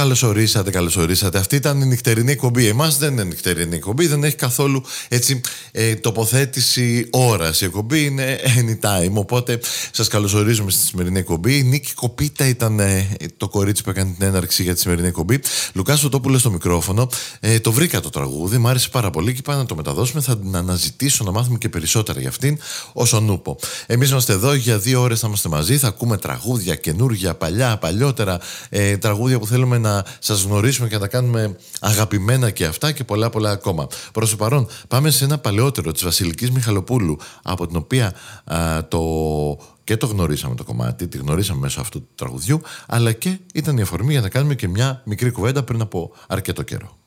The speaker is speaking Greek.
Καλώς ορίσατε, καλώς ορίσατε. Αυτή ήταν η νυχτερινή εκπομπή. Εμάς δεν είναι νυχτερινή εκπομπή, δεν έχει καθόλου έτσι τοποθέτηση ώρας. Η εκπομπή είναι anytime. Οπότε σας καλωσορίζουμε στη σημερινή εκπομπή. Η Νίκη Κοπίτα ήταν το κορίτσι που έκανε την έναρξη για τη σημερινή εκπομπή. Λουκάς Φωτόπουλος στο μικρόφωνο. Το βρήκα το τραγούδι, μου άρεσε πάρα πολύ και πάω να το μεταδώσουμε. Θα την αναζητήσω να μάθουμε και περισσότερα για αυτήν όσον ούπο. Εμείς είμαστε εδώ για 2 ώρες, θα είμαστε μαζί. Θα ακούμε τραγούδια καινούργια, παλιά, παλιότερα, τραγούδια που θέλουμε να σας γνωρίσουμε και να τα κάνουμε αγαπημένα και αυτά και πολλά πολλά ακόμα. Προς το παρόν πάμε σε ένα παλαιότερο της Βασιλικής Μιχαλοπούλου, από την οποία το γνωρίσαμε το κομμάτι, τη γνωρίσαμε μέσω αυτού του τραγουδιού, αλλά και ήταν η αφορμή για να κάνουμε και μια μικρή κουβέντα πριν από αρκετό καιρό.